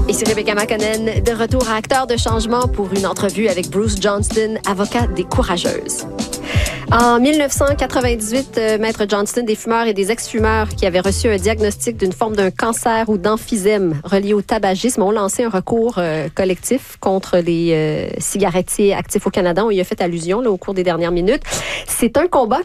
Ici Rebecca McConnell, de retour à Acteurs de changement pour une entrevue avec Bruce Johnston, avocat des courageuses. En 1998, Maître Johnston, des fumeurs et des ex-fumeurs qui avaient reçu un diagnostic d'une forme d'un cancer ou d'emphysème relié au tabagisme ont lancé un recours collectif contre les cigarettiers actifs au Canada. On y a fait allusion là, au cours des dernières minutes. C'est un combat